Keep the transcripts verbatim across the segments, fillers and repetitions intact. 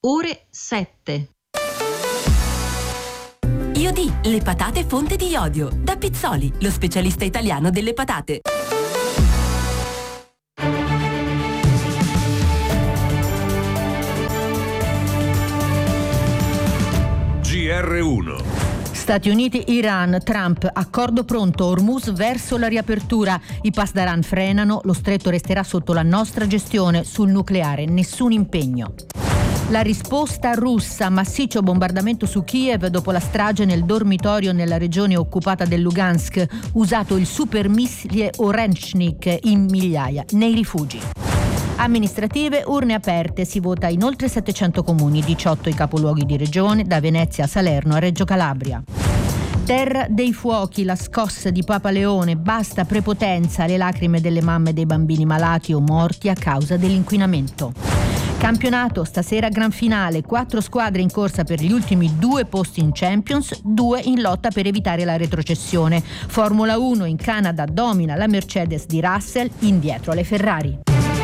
ore sette. Iodi, le patate fonte di iodio. Da Pizzoli, lo specialista italiano delle patate. G R uno. Stati Uniti, Iran, Trump, accordo pronto, Hormuz verso la riapertura, i Pasdaran frenano, lo stretto resterà sotto la nostra gestione, sul nucleare nessun impegno. La risposta russa, massiccio bombardamento su Kiev dopo la strage nel dormitorio nella regione occupata del Lugansk, usato il supermissile Oreshnik in migliaia nei rifugi. Amministrative, urne aperte, si vota in oltre settecento comuni, diciotto i capoluoghi di regione, da Venezia a Salerno a Reggio Calabria. Terra dei fuochi, la scossa di Papa Leone, basta prepotenza, le lacrime delle mamme dei bambini malati o morti a causa dell'inquinamento. Campionato, stasera gran finale, quattro squadre in corsa per gli ultimi due posti in Champions, due in lotta per evitare la retrocessione. Formula uno, in Canada domina la Mercedes di Russell, indietro alle Ferrari.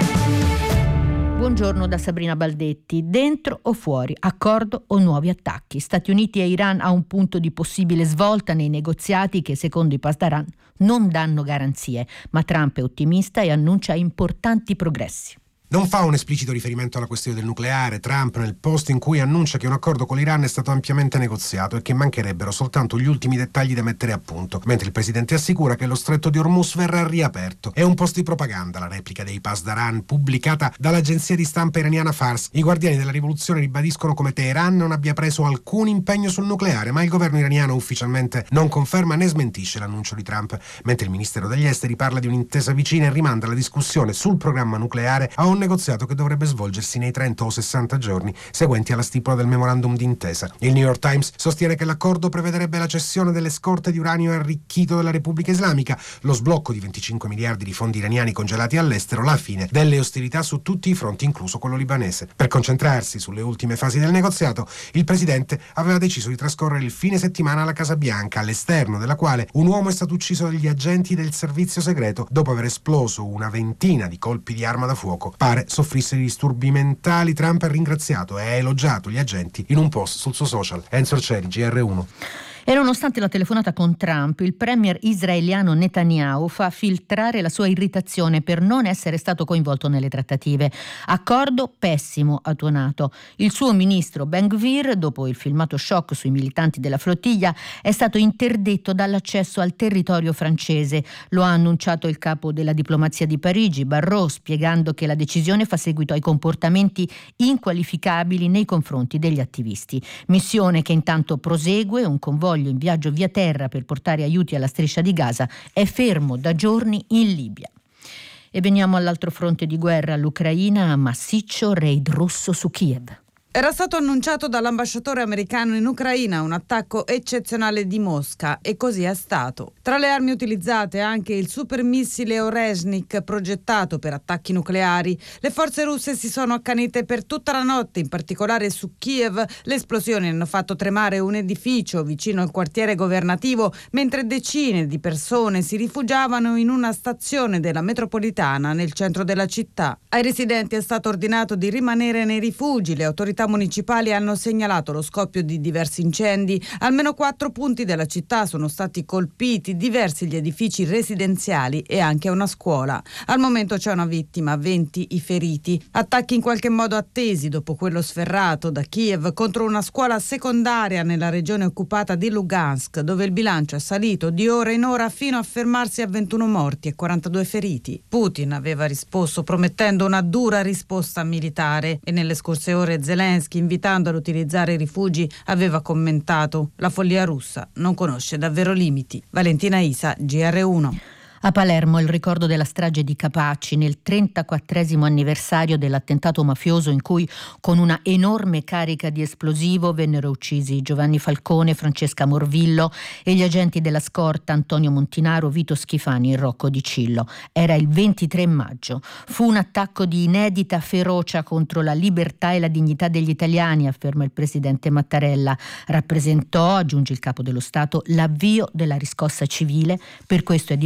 Buongiorno da Sabrina Baldetti. Dentro o fuori? Accordo o nuovi attacchi? Stati Uniti e Iran a un punto di possibile svolta nei negoziati che, secondo i Pasdaran, non danno garanzie, ma Trump è ottimista e annuncia importanti progressi. Non fa un esplicito riferimento alla questione del nucleare Trump nel post in cui annuncia che un accordo con l'Iran è stato ampiamente negoziato e che mancherebbero soltanto gli ultimi dettagli da mettere a punto, mentre il presidente assicura che lo stretto di Hormuz verrà riaperto. È un post di propaganda, la replica dei Pasdaran pubblicata dall'agenzia di stampa iraniana Fars. I guardiani della rivoluzione ribadiscono come Teheran non abbia preso alcun impegno sul nucleare, ma il governo iraniano ufficialmente non conferma né smentisce l'annuncio di Trump, mentre il ministero degli esteri parla di un'intesa vicina e rimanda la discussione sul programma nucleare a un negoziato che dovrebbe svolgersi nei trenta o sessanta giorni seguenti alla stipula del memorandum d'intesa. Il New York Times sostiene che l'accordo prevederebbe la cessione delle scorte di uranio arricchito della Repubblica Islamica, lo sblocco di venticinque miliardi di fondi iraniani congelati all'estero, la fine delle ostilità su tutti i fronti, incluso quello libanese. Per concentrarsi sulle ultime fasi del negoziato, il presidente aveva deciso di trascorrere il fine settimana alla Casa Bianca, all'esterno della quale un uomo è stato ucciso dagli agenti del servizio segreto dopo aver esploso una ventina di colpi di arma da fuoco. Pare soffrisse di disturbi mentali. Trump ha ringraziato e ha elogiato gli agenti in un post sul suo social. Enzo Arcieri, G R uno. E nonostante la telefonata con Trump, il premier israeliano Netanyahu fa filtrare la sua irritazione per non essere stato coinvolto nelle trattative. Accordo pessimo, ha tuonato. Il suo ministro Ben Gvir, dopo il filmato shock sui militanti della flottiglia, è stato interdetto dall'accesso al territorio francese. Lo ha annunciato il capo della diplomazia di Parigi, Barrot, spiegando che la decisione fa seguito ai comportamenti inqualificabili nei confronti degli attivisti. Missione che intanto prosegue, un convoglio in viaggio via terra per portare aiuti alla striscia di Gaza è fermo da giorni in Libia. E veniamo all'altro fronte di guerra, l'Ucraina, massiccio raid russo su Kiev. Era stato annunciato dall'ambasciatore americano in Ucraina un attacco eccezionale di Mosca e così è stato. Tra le armi utilizzate anche il supermissile Oreshnik progettato per attacchi nucleari. Le forze russe si sono accanite per tutta la notte, in particolare su Kiev. Le esplosioni hanno fatto tremare un edificio vicino al quartiere governativo, mentre decine di persone si rifugiavano in una stazione della metropolitana nel centro della città. Ai residenti è stato ordinato di rimanere nei rifugi. Le autorità municipali hanno segnalato lo scoppio di diversi incendi. Almeno quattro punti della città sono stati colpiti, diversi gli edifici residenziali e anche una scuola. Al momento c'è una vittima, venti i feriti. Attacchi in qualche modo attesi dopo quello sferrato da Kiev contro una scuola secondaria nella regione occupata di Lugansk, dove il bilancio è salito di ora in ora fino a fermarsi a ventuno morti e quarantadue feriti. Putin aveva risposto promettendo una dura risposta militare e nelle scorse ore Zelensky, invitando ad utilizzare i rifugi, aveva commentato: la follia russa non conosce davvero limiti. Valentina Isa, G R uno. A Palermo il ricordo della strage di Capaci nel trentaquattresimo anniversario dell'attentato mafioso in cui con una enorme carica di esplosivo vennero uccisi Giovanni Falcone, Francesca Morvillo e gli agenti della scorta Antonio Montinaro, Vito Schifani e Rocco Di Cillo. Era il ventitré maggio. Fu un attacco di inedita ferocia contro la libertà e la dignità degli italiani, afferma il presidente Mattarella. Rappresentò, aggiunge il capo dello Stato, l'avvio della riscossa civile. Per questo è divenuto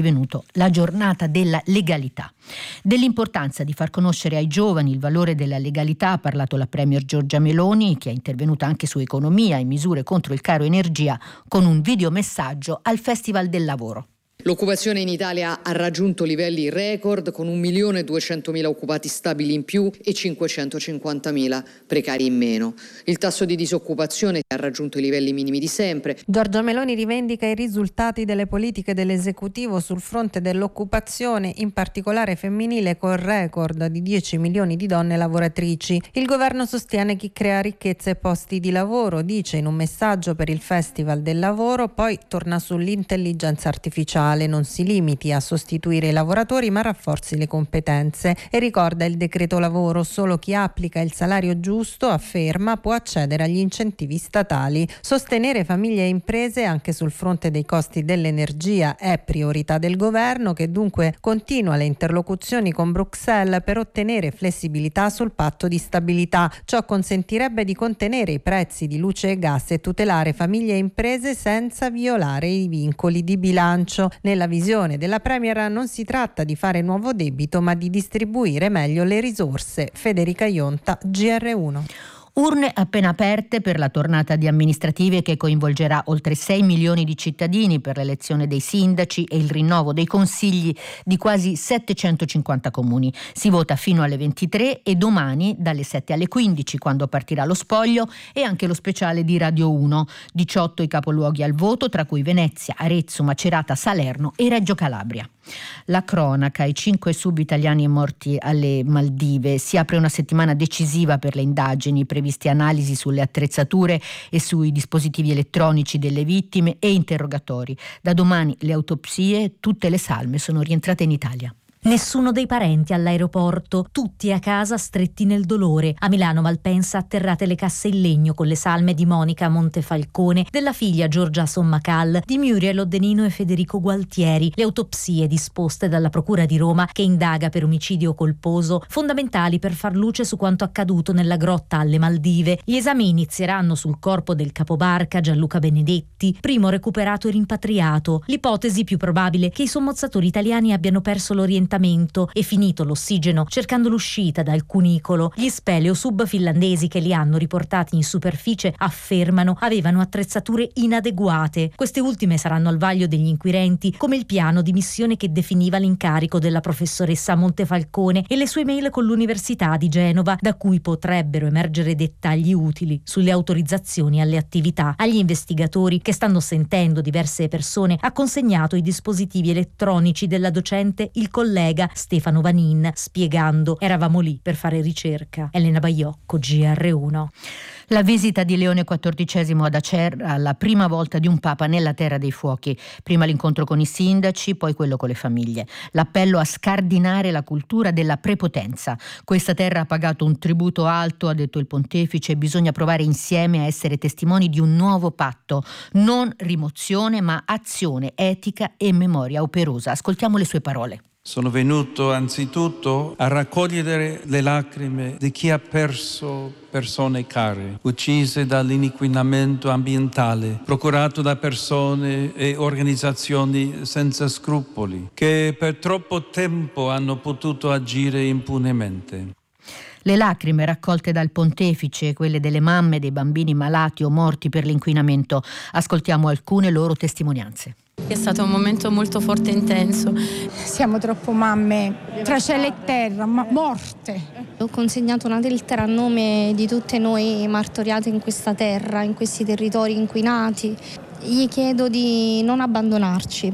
la giornata della legalità. Dell'importanza di far conoscere ai giovani il valore della legalità ha parlato la premier Giorgia Meloni, che è intervenuta anche su economia e misure contro il caro energia con un videomessaggio al Festival del Lavoro. L'occupazione in Italia ha raggiunto livelli record con un milione e duecentomila occupati stabili in più e cinquecentocinquantamila precari in meno. Il tasso di disoccupazione ha raggiunto i livelli minimi di sempre. Giorgia Meloni rivendica i risultati delle politiche dell'esecutivo sul fronte dell'occupazione, in particolare femminile, col record di dieci milioni di donne lavoratrici. Il governo sostiene chi crea ricchezza e posti di lavoro, dice in un messaggio per il Festival del Lavoro, poi torna sull'intelligenza artificiale. Non si limiti a sostituire i lavoratori ma rafforzi le competenze e ricorda il decreto lavoro: solo chi applica il salario giusto, afferma, può accedere agli incentivi statali. Sostenere famiglie e imprese anche sul fronte dei costi dell'energia è priorità del governo, che dunque continua le interlocuzioni con Bruxelles per ottenere flessibilità sul patto di stabilità. Ciò consentirebbe di contenere i prezzi di luce e gas e tutelare famiglie e imprese senza violare i vincoli di bilancio. Nella visione della Premier non si tratta di fare nuovo debito ma di distribuire meglio le risorse. Federica Ionta, G R uno. Urne appena aperte per la tornata di amministrative che coinvolgerà oltre sei milioni di cittadini per l'elezione dei sindaci e il rinnovo dei consigli di quasi settecentocinquanta comuni. Si vota fino alle ventitré e domani dalle sette alle quindici, quando partirà lo spoglio, e anche lo speciale di Radio uno. diciotto i capoluoghi al voto, tra cui Venezia, Arezzo, Macerata, Salerno e Reggio Calabria. La cronaca, i cinque sub-italiani morti alle Maldive. Si apre una settimana decisiva per le indagini, previste analisi sulle attrezzature e sui dispositivi elettronici delle vittime e interrogatori. Da domani le autopsie, tutte le salme sono rientrate in Italia. Nessuno dei parenti all'aeroporto, tutti a casa stretti nel dolore. A Milano Malpensa atterrate le casse in legno con le salme di Monica Montefalcone, della figlia Giorgia Sommacal, di Muriel Oddenino e Federico Gualtieri. Le autopsie disposte dalla Procura di Roma, che indaga per omicidio colposo, fondamentali per far luce su quanto accaduto nella grotta alle Maldive. Gli esami inizieranno sul corpo del capobarca Gianluca Benedetti, primo recuperato e rimpatriato. L'ipotesi più probabile che i sommozzatori italiani abbiano perso l'orientamento e finito l'ossigeno cercando l'uscita dal cunicolo. Gli speleosub finlandesi che li hanno riportati in superficie affermano avevano attrezzature inadeguate. Queste ultime saranno al vaglio degli inquirenti, come il piano di missione che definiva l'incarico della professoressa Montefalcone e le sue mail con l'Università di Genova, da cui potrebbero emergere dettagli utili sulle autorizzazioni alle attività. Agli investigatori, che stanno sentendo diverse persone, ha consegnato i dispositivi elettronici della docente il collega Stefano Vanin, spiegando: eravamo lì per fare ricerca. Elena Baiocco, G R uno. La visita di Leone quattordicesimo ad Acerra, la prima volta di un papa nella Terra dei Fuochi. Prima l'incontro con i sindaci, poi quello con le famiglie. L'appello a scardinare la cultura della prepotenza. Questa terra ha pagato un tributo alto, ha detto il pontefice, e bisogna provare insieme a essere testimoni di un nuovo patto. Non rimozione, ma azione etica e memoria operosa. Ascoltiamo le sue parole. Sono venuto anzitutto a raccogliere le lacrime di chi ha perso persone care, uccise dall'inquinamento ambientale, procurato da persone e organizzazioni senza scrupoli, che per troppo tempo hanno potuto agire impunemente. Le lacrime raccolte dal pontefice, quelle delle mamme dei bambini malati o morti per l'inquinamento. Ascoltiamo alcune loro testimonianze. È stato un momento molto forte e intenso. Siamo troppo mamme, tra cielo e terra, ma morte. Ho consegnato una lettera a nome di tutte noi martoriate in questa terra, in questi territori inquinati. Gli chiedo di non abbandonarci.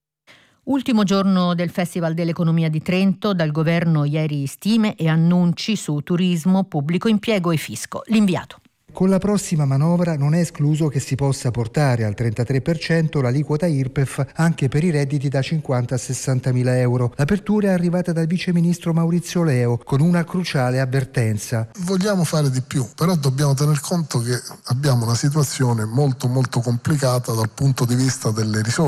Ultimo giorno del Festival dell'Economia di Trento, dal governo ieri stime e annunci su turismo, pubblico impiego e fisco. L'inviato. Con la prossima manovra non è escluso che si possa portare al trentatré per cento l'aliquota I R P E F anche per i redditi da cinquanta a sessanta mila euro. L'apertura è arrivata dal viceministro Maurizio Leo con una cruciale avvertenza. Vogliamo fare di più, però dobbiamo tener conto che abbiamo una situazione molto molto complicata dal punto di vista delle risorse.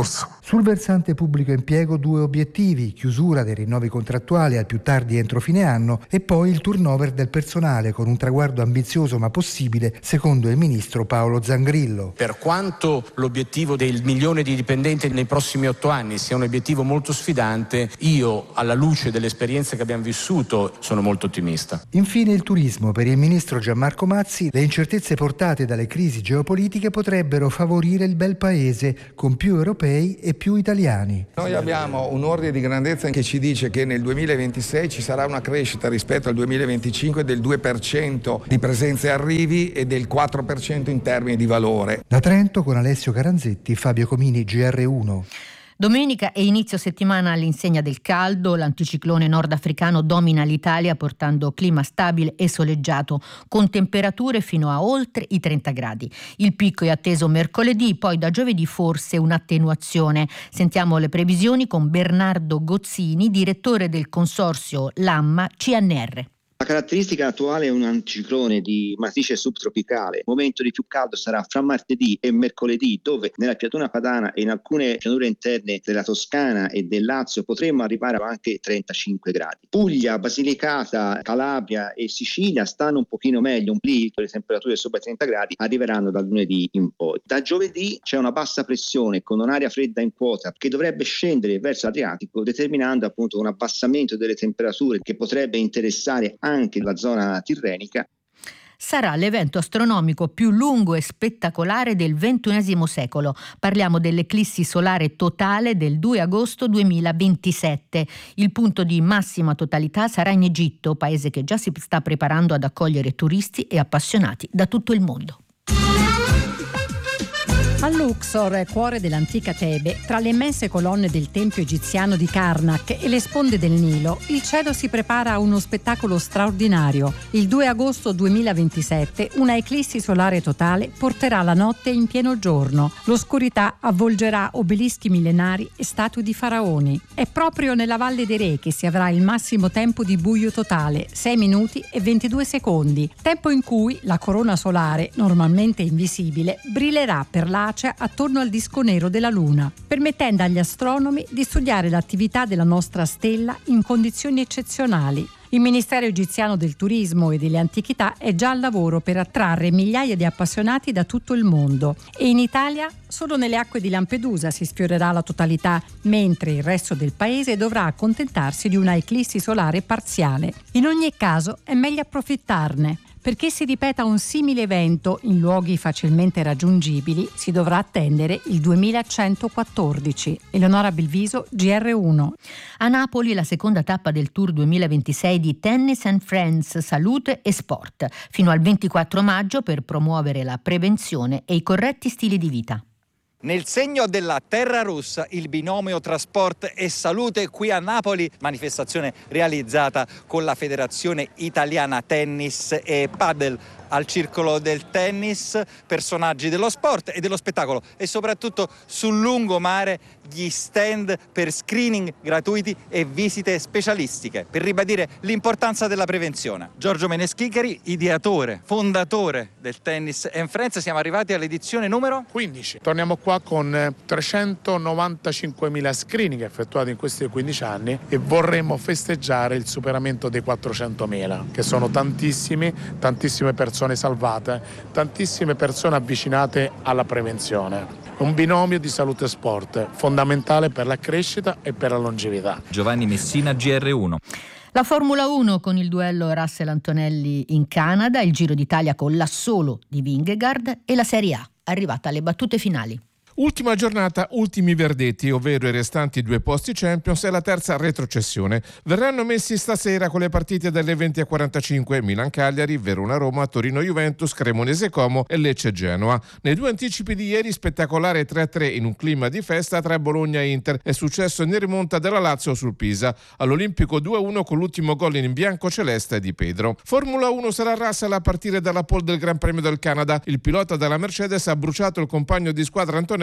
Sul versante pubblico impiego due obiettivi: chiusura dei rinnovi contrattuali al più tardi entro fine anno e poi il turnover del personale, con un traguardo ambizioso ma possibile secondo il ministro Paolo Zangrillo. Per quanto l'obiettivo del milione di dipendenti nei prossimi otto anni sia un obiettivo molto sfidante, io, alla luce delle esperienze che abbiamo vissuto, sono molto ottimista. Infine il turismo. Per il ministro Gianmarco Mazzi, le incertezze portate dalle crisi geopolitiche potrebbero favorire il bel paese, con più europei e più italiani. Noi abbiamo un ordine di grandezza che ci dice che nel duemilaventisei ci sarà una crescita rispetto al duemilaventicinque del due per cento di presenze e arrivi e del quattro per cento in termini di valore. Da Trento con Alessio Caranzetti, Fabio Comini, G R uno. Domenica e inizio settimana all'insegna del caldo, l'anticiclone nordafricano domina l'Italia portando clima stabile e soleggiato con temperature fino a oltre i trenta gradi. Il picco è atteso mercoledì, poi da giovedì forse un'attenuazione. Sentiamo le previsioni con Bernardo Gozzini, direttore del consorzio Lamma C N R. La caratteristica attuale è un anticiclone di matrice subtropicale. Il momento di più caldo sarà fra martedì e mercoledì, dove nella pianura padana e in alcune pianure interne della Toscana e del Lazio potremmo arrivare anche trentacinque gradi. Puglia, Basilicata, Calabria e Sicilia stanno un pochino meglio, un lì le temperature sopra i trenta gradi arriveranno dal lunedì in poi. Da giovedì c'è una bassa pressione con un'aria fredda in quota che dovrebbe scendere verso l'Adriatico, determinando appunto un abbassamento delle temperature che potrebbe interessare anche la zona tirrenica. Sarà l'evento astronomico più lungo e spettacolare del ventunesimo secolo. Parliamo dell'eclissi solare totale del due agosto duemilaventisette. Il punto di massima totalità sarà in Egitto, paese che già si sta preparando ad accogliere turisti e appassionati da tutto il mondo. A Luxor, cuore dell'antica Tebe, tra le immense colonne del tempio egiziano di Karnak e le sponde del Nilo, il cielo si prepara a uno spettacolo straordinario. Il due agosto duemilaventisette una eclissi solare totale porterà la notte in pieno giorno. L'oscurità avvolgerà obelischi millenari e statue di faraoni. È proprio nella Valle dei Re che si avrà il massimo tempo di buio totale, sei minuti e ventidue secondi, tempo in cui la corona solare, normalmente invisibile, brillerà per la attorno al disco nero della Luna, permettendo agli astronomi di studiare l'attività della nostra stella in condizioni eccezionali. Il Ministero egiziano del Turismo e delle Antichità è già al lavoro per attrarre migliaia di appassionati da tutto il mondo e in Italia solo nelle acque di Lampedusa si sfiorerà la totalità, mentre il resto del paese dovrà accontentarsi di una eclissi solare parziale. In ogni caso è meglio approfittarne. Perché si ripeta un simile evento in luoghi facilmente raggiungibili, si dovrà attendere il duemilacentoquattordici. Eleonora Belviso, G R uno. A Napoli la seconda tappa del Tour duemilaventisei di Tennis and Friends, Salute e Sport, fino al ventiquattro maggio per promuovere la prevenzione e i corretti stili di vita. Nel segno della terra rossa, il binomio trasport e salute qui a Napoli, manifestazione realizzata con la Federazione Italiana Tennis e Padel. Al circolo del tennis, personaggi dello sport e dello spettacolo e soprattutto sul lungomare gli stand per screening gratuiti e visite specialistiche per ribadire l'importanza della prevenzione. Giorgio Meneschicheri, ideatore, fondatore del Tennis and Friends, siamo arrivati all'edizione numero quindici. Torniamo qua con trecentonovantacinquemila screening effettuati in questi quindici anni e vorremmo festeggiare il superamento dei quattrocentomila, che sono tantissimi, tantissime persone salvate, tantissime persone avvicinate alla prevenzione. Un binomio di salute e sport fondamentale per la crescita e per la longevità. Giovanni Messina, G R uno. La Formula uno con il duello Russell-Antonelli in Canada, il Giro d'Italia con l'assolo di Vingegaard e la Serie A, arrivata alle battute finali. Ultima giornata, ultimi verdetti, ovvero i restanti due posti Champions e la terza retrocessione. Verranno messi stasera con le partite dalle venti e quarantacinque Milan-Cagliari, Verona-Roma, Torino-Juventus, Cremonese-Como e Lecce-Genoa. Nei due anticipi di ieri, spettacolare tre a tre in un clima di festa tra Bologna e Inter. È successo in rimonta della Lazio sul Pisa. All'Olimpico due a uno con l'ultimo gol in bianco-celeste di Pedro. Formula uno sarà Russell a partire dalla pole del Gran Premio del Canada. Il pilota della Mercedes ha bruciato il compagno di squadra Antonelli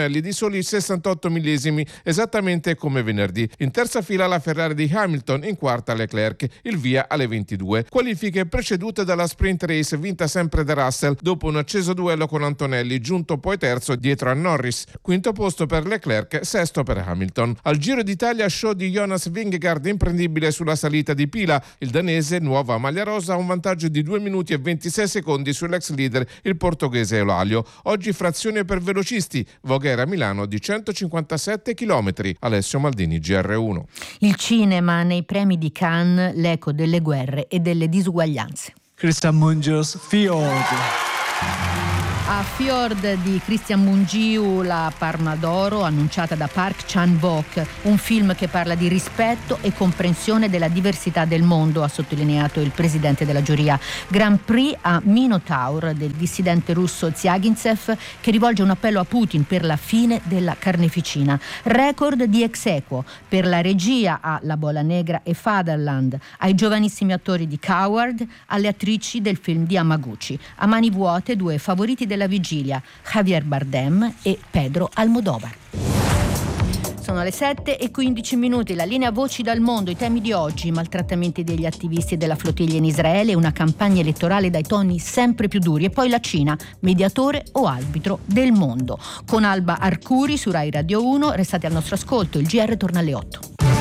Antonelli di soli sessantotto millesimi, esattamente come venerdì. In terza fila la Ferrari di Hamilton, in quarta Leclerc, il via alle ventidue. Qualifiche precedute dalla sprint race vinta sempre da Russell dopo un acceso duello con Antonelli, giunto poi terzo dietro a Norris. Quinto posto per Leclerc, sesto per Hamilton. Al Giro d'Italia show di Jonas Vingegaard imprendibile sulla salita di Pila. Il danese, nuova maglia rosa, ha un vantaggio di due minuti e ventisei secondi sull'ex leader, il portoghese Eulalio. Oggi frazione per velocisti, Voghera-Milano di centocinquantasette chilometri. Alessio Maldini, G R uno. Il cinema nei premi di Cannes, l'eco delle guerre e delle disuguaglianze. Christian Mungius, Fjord. A Fjord di Christian Mungiu, la Palma d'Oro annunciata da Park Chan-wook, un film che parla di rispetto e comprensione della diversità del mondo, ha sottolineato il presidente della giuria. Grand Prix a Minotaur del dissidente russo Zyagintsev, che rivolge un appello a Putin per la fine della carneficina. Record di ex aequo per la regia a La Bola Negra e Fatherland, ai giovanissimi attori di Coward, alle attrici del film di Hamaguchi. A mani vuote due favoriti della vigilia, Javier Bardem e Pedro Almodóvar. Sono le sette e quindici minuti, la linea Voci dal mondo, i temi di oggi: maltrattamenti degli attivisti della flottiglia in Israele, una campagna elettorale dai toni sempre più duri, e poi la Cina, mediatore o arbitro del mondo. Con Alba Arcuri su Rai Radio uno, restate al nostro ascolto, il G R torna alle otto.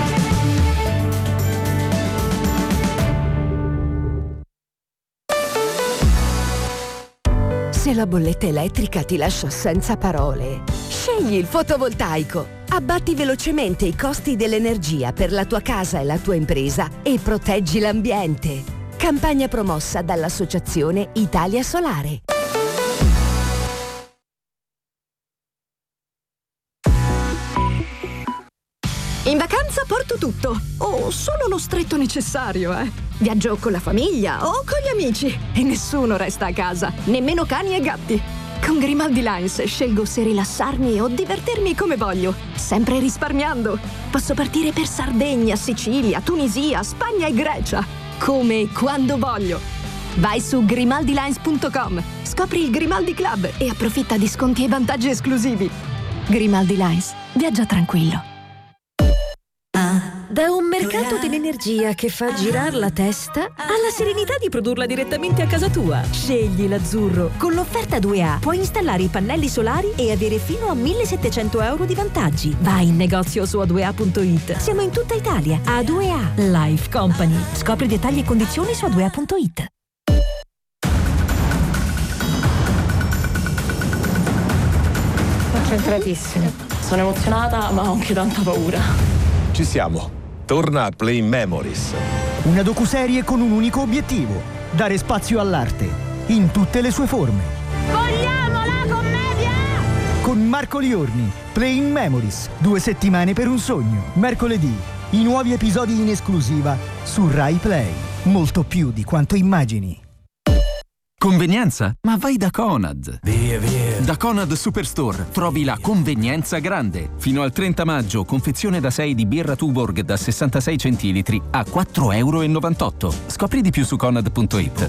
Se la bolletta elettrica ti lascia senza parole, scegli il fotovoltaico. Abbatti velocemente i costi dell'energia per la tua casa e la tua impresa e proteggi l'ambiente. Campagna promossa dall'Associazione Italia Solare. In vacanza porto tutto, o solo lo stretto necessario, eh. Viaggio con la famiglia o con gli amici e nessuno resta a casa, nemmeno cani e gatti. Con Grimaldi Lines scelgo se rilassarmi o divertirmi come voglio, sempre risparmiando. Posso partire per Sardegna, Sicilia, Tunisia, Spagna e Grecia, come e quando voglio. Vai su grimaldi lines punto com, scopri il Grimaldi Club e approfitta di sconti e vantaggi esclusivi. Grimaldi Lines, viaggia tranquillo. Da un mercato dell'energia che fa girare la testa alla serenità di produrla direttamente a casa tua. Scegli l'azzurro. Con l'offerta due A puoi installare i pannelli solari e avere fino a millesettecento euro di vantaggi. Vai in negozio su a due a punto it. Siamo in tutta Italia. A due A Life Company. Scopri dettagli e condizioni su a due a punto it. Concentratissimo. Sono emozionata ma ho anche tanta paura. Ci siamo. Torna a Play Memories. Una docuserie con un unico obiettivo: dare spazio all'arte, in tutte le sue forme. Vogliamo la commedia! Con Marco Liorni, Play Memories, due settimane per un sogno. Mercoledì, i nuovi episodi in esclusiva su Rai Play. Molto più di quanto immagini. Convenienza? Ma vai da Conad! Via, via! Da Conad Superstore trovi la convenienza grande. Fino al trenta maggio, confezione da sei di birra Tuborg da sessantasei centilitri a quattro virgola novantotto euro. Scopri di più su conad punto it.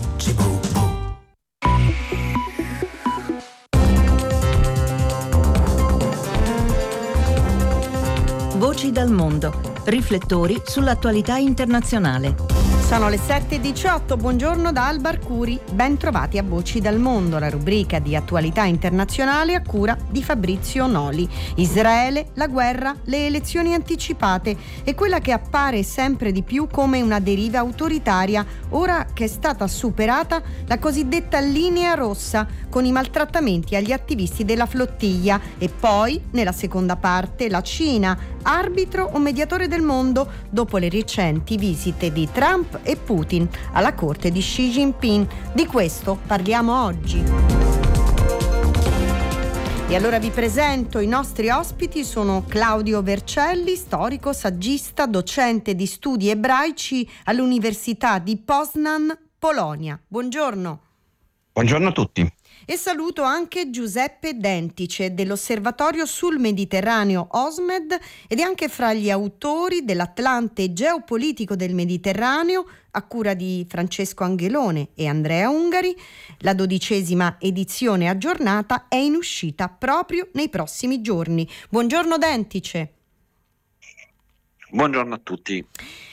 Voci dal mondo. Riflettori sull'attualità internazionale. Sono le sette e diciotto, buongiorno da Alba Arcuri, ben trovati a Voci dal Mondo, la rubrica di attualità internazionale a cura di Fabrizio Noli. Israele, la guerra, le elezioni anticipate e quella che appare sempre di più come una deriva autoritaria, ora che è stata superata la cosiddetta linea rossa con i maltrattamenti agli attivisti della flottiglia, e poi, nella seconda parte, la Cina, arbitro o mediatore del mondo dopo le recenti visite di Trump e Putin alla corte di Xi Jinping. Di questo parliamo oggi. E allora vi presento i nostri ospiti. Sono Claudio Vercelli, storico, saggista, docente di studi ebraici all'Università di Poznan, Polonia. Buongiorno. Buongiorno a tutti. E saluto anche Giuseppe Dentice dell'Osservatorio sul Mediterraneo OSMED ed è anche fra gli autori dell'Atlante geopolitico del Mediterraneo a cura di Francesco Angelone e Andrea Ungari. La dodicesima edizione aggiornata è in uscita proprio nei prossimi giorni. Buongiorno Dentice. Buongiorno a tutti.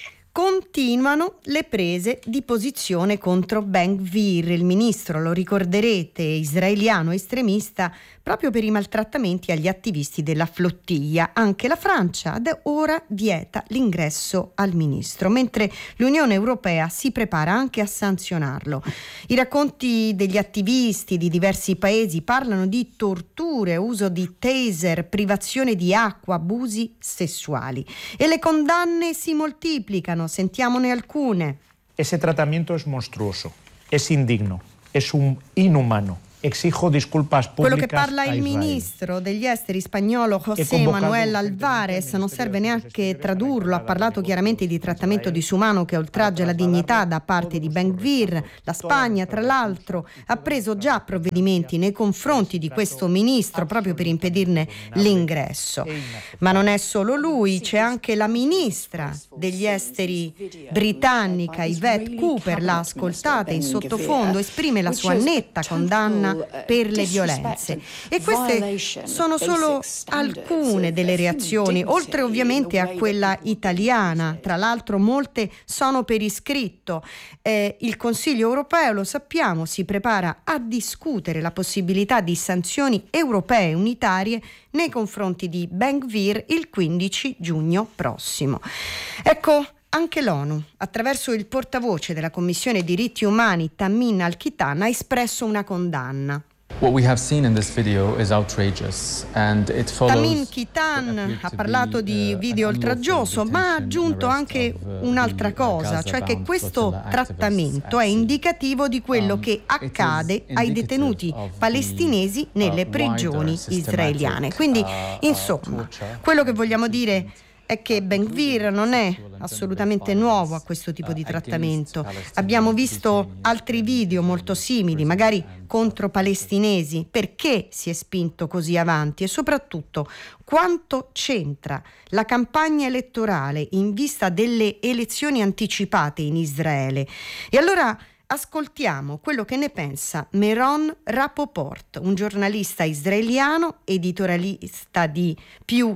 Continuano le prese di posizione contro Ben-Gvir, il ministro, lo ricorderete, israeliano estremista, proprio per i maltrattamenti agli attivisti della flottiglia. Anche la Francia ad ora vieta l'ingresso al ministro, mentre l'Unione Europea si prepara anche a sanzionarlo. I racconti degli attivisti di diversi paesi parlano di torture, uso di taser, privazione di acqua, abusi sessuali. E le condanne si moltiplicano. Sentiamone alcune. Ese tratamiento es monstruoso, es indigno, es un inhumano. Exijo disculpas públicas. Quello che parla il ministro degli esteri spagnolo José Manuel Alvarez, non serve neanche tradurlo, ha parlato chiaramente di trattamento disumano che oltraggia la dignità da parte di Ben-Gvir. La Spagna, tra l'altro, ha preso già provvedimenti nei confronti di questo ministro proprio per impedirne l'ingresso. Ma non è solo lui, c'è anche la ministra degli esteri britannica Yvette Cooper, l'ha ascoltata in sottofondo, esprime la sua netta condanna per le violenze. E queste sono solo alcune delle reazioni, oltre ovviamente a quella italiana. Tra l'altro molte sono per iscritto. Eh, il Consiglio europeo, lo sappiamo, si prepara a discutere la possibilità di sanzioni europee unitarie nei confronti di Ben-Gvir il quindici giugno prossimo. Ecco, anche l'ONU, attraverso il portavoce della Commissione diritti umani Tamim Al-Kitan, ha espresso una condanna. What we have seen in this video is outrageous and it follows. Tamim Kitan ha parlato di video oltraggioso, ma ha aggiunto anche un'altra cosa, cioè che questo trattamento è indicativo di quello che accade ai detenuti palestinesi nelle prigioni israeliane. Quindi, insomma, quello che vogliamo dire è che Ben-Gvir non è assolutamente nuovo a questo tipo di trattamento. Abbiamo visto altri video molto simili, magari contro palestinesi. Perché si è spinto così avanti? E soprattutto, quanto c'entra la campagna elettorale in vista delle elezioni anticipate in Israele? E allora ascoltiamo quello che ne pensa Meron Rapoport, un giornalista israeliano, editorialista di più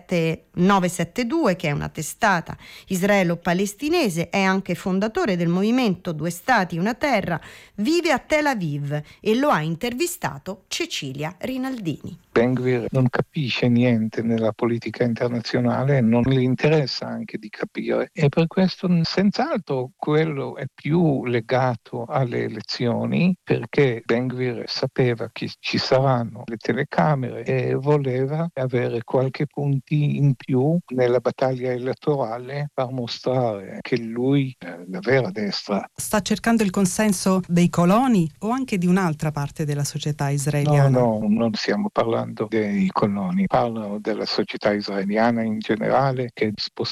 nove sette due, che è una testata israelo-palestinese, è anche fondatore del movimento Due Stati, Una Terra, vive a Tel Aviv e lo ha intervistato Cecilia Rinaldini. Ben-Gvir non capisce niente nella politica internazionale, non gli interessa anche di capire e per questo senz'altro quello è più legato alle elezioni, perché Ben-Gvir sapeva che ci saranno le telecamere e voleva avere qualche punti in più nella battaglia elettorale per mostrare che lui è la vera destra. Sta cercando il consenso dei coloni o anche di un'altra parte della società israeliana? No, no, non stiamo parlando dei coloni, parlano della società israeliana in generale, che è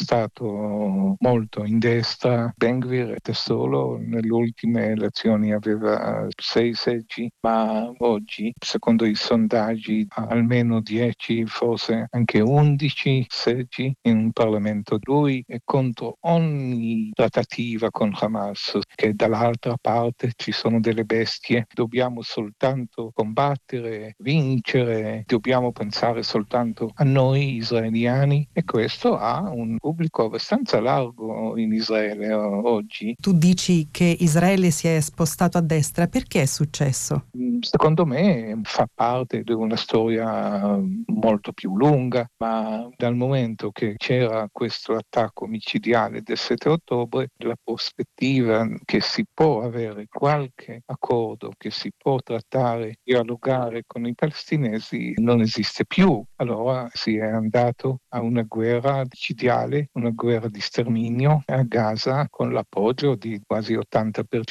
spostato molto in destra. Ben-Gvir da solo nelle ultime elezioni aveva sei seggi, ma oggi secondo i sondaggi ha almeno dieci, forse anche undici seggi in un Parlamento. Lui è contro ogni trattativa con Hamas, che dall'altra parte ci sono delle bestie, dobbiamo soltanto combattere, vincere, dobbiamo pensare soltanto a noi israeliani, e questo ha un pubblico abbastanza largo in Israele oggi. Tu dici che Israele si è spostato a destra, perché è successo? Secondo me fa parte di una storia molto più lunga, ma dal momento che c'era questo attacco micidiale del sette ottobre, la prospettiva che si può avere qualche accordo, che si può trattare, dialogare con i palestinesi non esiste più. Allora si è andato a una guerra micidiale, una guerra di sterminio a Gaza con l'appoggio di quasi ottanta per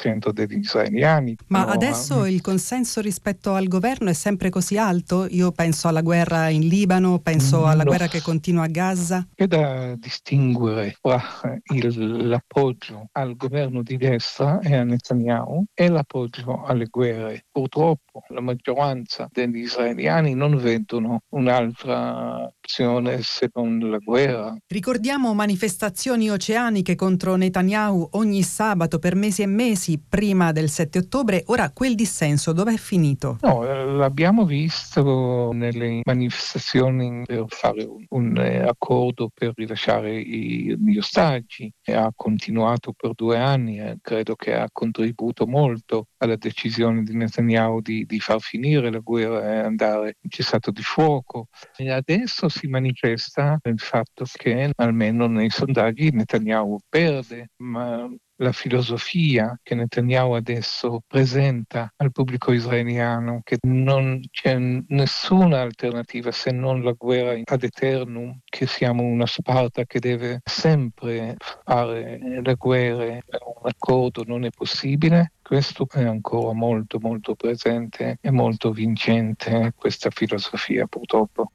cento degli israeliani. Ma no, adesso il consenso rispetto al governo è sempre così alto? Io penso alla guerra in Libano, penso alla no. guerra che continua a Gaza. C'è da distinguere tra il, l'appoggio al governo di destra e a Netanyahu e l'appoggio alle guerre. Purtroppo la maggioranza degli israeliani non vedono un'altra opzione se non la guerra. Ricordiamo manifestazioni oceaniche contro Netanyahu ogni sabato per mesi e mesi prima del sette ottobre. Ora quel dissenso dov'è finito? No, l'abbiamo visto nelle manifestazioni per fare un, un accordo per rilasciare i, gli ostaggi. Ha continuato per due anni e credo che ha contribuito molto alla decisione di Netanyahu di, di far finire la guerra e andare in cessato di fuoco. E adesso si manifesta il fatto che almeno nei sondaggi Netanyahu perde, ma la filosofia che Netanyahu adesso presenta al pubblico israeliano, che non c'è nessuna alternativa se non la guerra ad eternum, che siamo una Sparta che deve sempre fare le guerre, un accordo non è possibile. Questo è ancora molto molto presente e molto vincente, questa filosofia, purtroppo.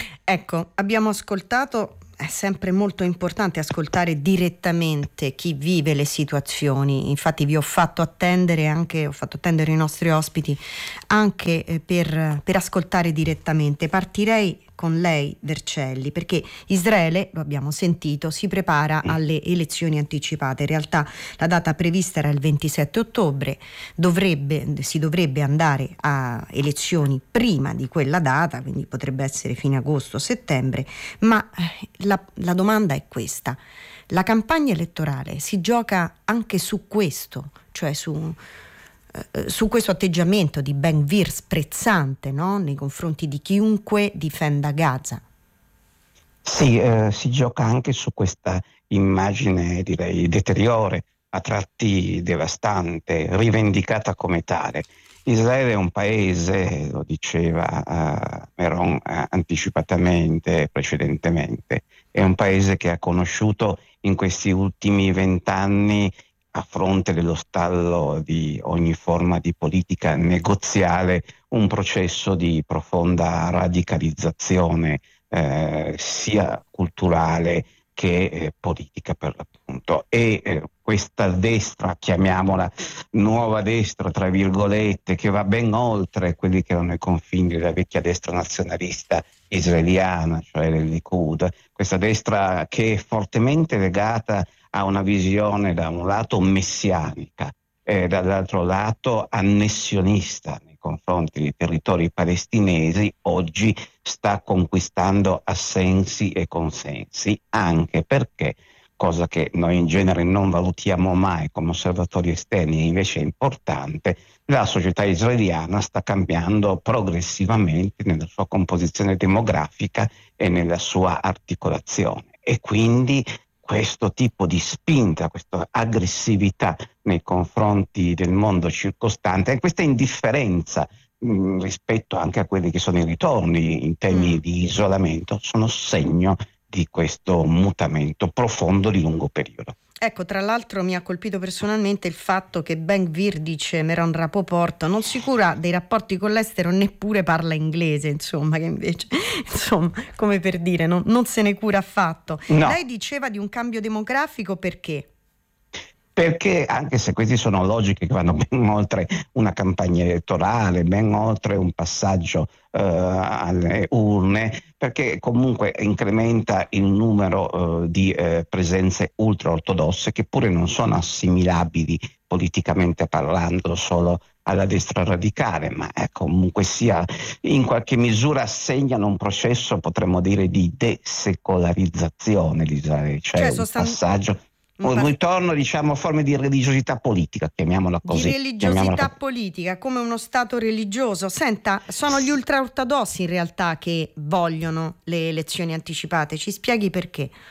Ecco, abbiamo ascoltato. È sempre molto importante ascoltare direttamente chi vive le situazioni. Infatti vi ho fatto attendere anche, ho fatto attendere i nostri ospiti anche eh, per, per ascoltare direttamente. Partirei con lei, Vercelli, perché Israele, lo abbiamo sentito, si prepara alle elezioni anticipate. In realtà la data prevista era il ventisette ottobre, dovrebbe, si dovrebbe andare a elezioni prima di quella data, quindi potrebbe essere fine agosto, settembre, ma la, la domanda è questa: la campagna elettorale si gioca anche su questo, cioè su... su questo atteggiamento di Ben Gvir sprezzante, no? Nei confronti di chiunque difenda Gaza. Sì, eh, si gioca anche su questa immagine, direi, deteriore, a tratti devastante, rivendicata come tale. Israele è un paese, lo diceva uh, Meron uh, anticipatamente, precedentemente, è un paese che ha conosciuto in questi ultimi vent'anni, a fronte dello stallo di ogni forma di politica negoziale, un processo di profonda radicalizzazione eh, sia culturale che eh, politica, per l'appunto. E eh, questa destra, chiamiamola nuova destra tra virgolette, che va ben oltre quelli che erano i confini della vecchia destra nazionalista israeliana, cioè del Likud, questa destra che è fortemente legata ha una visione da un lato messianica e dall'altro lato annessionista nei confronti dei territori palestinesi, oggi sta conquistando assensi e consensi, anche perché, cosa che noi in genere non valutiamo mai come osservatori esterni, invece è importante, la società israeliana sta cambiando progressivamente nella sua composizione demografica e nella sua articolazione, e quindi questo tipo di spinta, questa aggressività nei confronti del mondo circostante e questa indifferenza mh, rispetto anche a quelli che sono i ritorni in termini mm. di isolamento, sono segno di questo mutamento profondo di lungo periodo. Ecco, tra l'altro mi ha colpito personalmente il fatto che Ben Gvir, dice Meron Rapoport, non si cura dei rapporti con l'estero, neppure parla inglese, insomma, che invece, insomma, come per dire, non, non se ne cura affatto. No. Lei diceva di un cambio demografico, perché? Perché, anche se queste sono logiche che vanno ben oltre una campagna elettorale, ben oltre un passaggio eh, alle urne, perché comunque incrementa il numero eh, di eh, presenze ultraortodosse che pure non sono assimilabili politicamente parlando solo alla destra radicale, ma eh, comunque sia in qualche misura segnano un processo, potremmo dire, di desecolarizzazione di Israele, cioè, cioè un sostan- passaggio un ritorno, diciamo, a forme di religiosità politica, chiamiamola così. Di religiosità politica, come uno stato religioso. Senta, sono gli ultraortodossi in realtà che vogliono le elezioni anticipate, ci spieghi perché?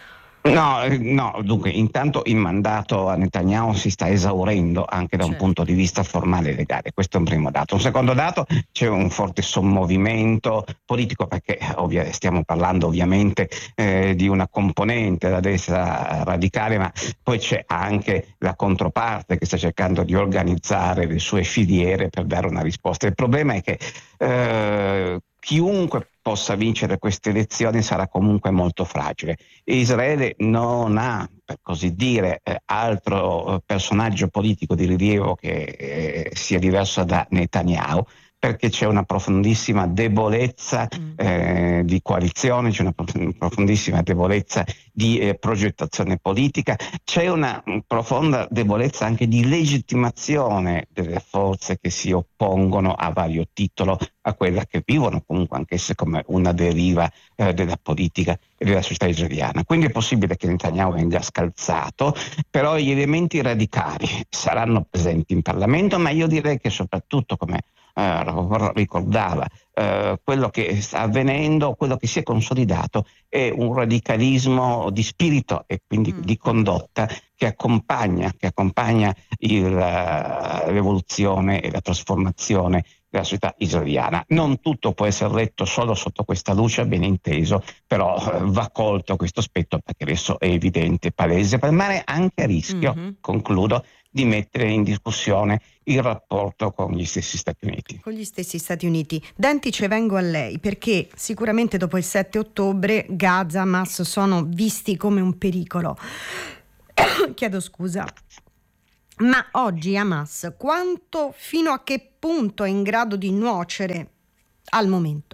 No, no, dunque intanto il mandato a Netanyahu si sta esaurendo anche da un certo. punto di vista formale e legale, questo è un primo dato. Un secondo dato, c'è un forte sommovimento politico perché ovvia, stiamo parlando ovviamente eh, di una componente della destra radicale, ma poi c'è anche la controparte che sta cercando di organizzare le sue filiere per dare una risposta. Il problema è che eh, chiunque possa vincere queste elezioni sarà comunque molto fragile. Israele non ha, per così dire, eh, altro eh, personaggio politico di rilievo che eh, sia diverso da Netanyahu, perché c'è una profondissima debolezza eh, di coalizione, c'è una profondissima debolezza di eh, progettazione politica, c'è una profonda debolezza anche di legittimazione delle forze che si oppongono a vario titolo a quella che vivono comunque anch'esse come una deriva eh, della politica e della società israeliana. Quindi è possibile che Netanyahu venga scalzato, però gli elementi radicali saranno presenti in Parlamento, ma io direi che soprattutto, come Uh, ricordava, uh, quello che sta avvenendo, quello che si è consolidato è un radicalismo di spirito e quindi mm. di condotta che accompagna, che accompagna il, uh, l'evoluzione e la trasformazione della società israeliana. Non tutto può essere letto solo sotto questa luce, ben inteso, però uh, va colto questo aspetto perché adesso è evidente, palese, permane anche a rischio, mm-hmm. concludo, di mettere in discussione il rapporto con gli stessi Stati Uniti. Con gli stessi Stati Uniti. Dentice, vengo a lei, perché sicuramente dopo il sette ottobre Gaza, Hamas sono visti come un pericolo. Chiedo scusa. Ma oggi Hamas quanto, fino a che punto è in grado di nuocere al momento?